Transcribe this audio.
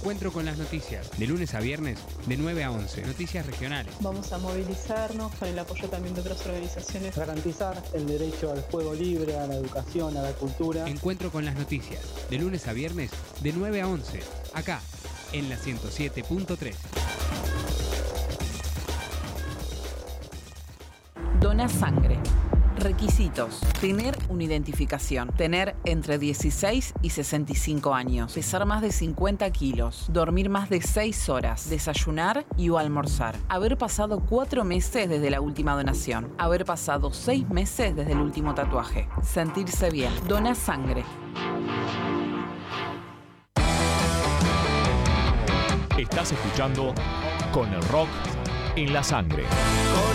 Encuentro con las noticias, de lunes a viernes, de 9 a 11. Noticias regionales. Vamos a movilizarnos con el apoyo también de otras organizaciones. Garantizar el derecho al juego libre, a la educación, a la cultura. Encuentro con las noticias, de lunes a viernes, de 9 a 11. Acá, en la 107.3. Dona sangre. Requisitos: tener una identificación, tener entre 16 y 65 años, pesar más de 50 kilos, dormir más de 6 horas, desayunar y o almorzar, haber pasado 4 meses desde la última donación, haber pasado 6 meses desde el último tatuaje, sentirse bien. Dona sangre. Estás escuchando Con el Rock en la Sangre.